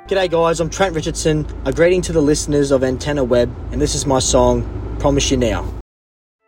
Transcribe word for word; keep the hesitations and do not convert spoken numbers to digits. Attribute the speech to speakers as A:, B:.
A: G'day guys, I'm Trent Richardson, a greeting to the listeners of Antenna Web, and this is my song, Promise You Now.